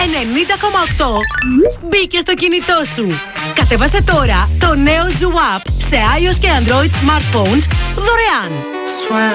90,8 μπήκε στο κινητό σου. Κατέβασε τώρα το νέο Zoo App σε iOS και Android smartphones δωρεάν.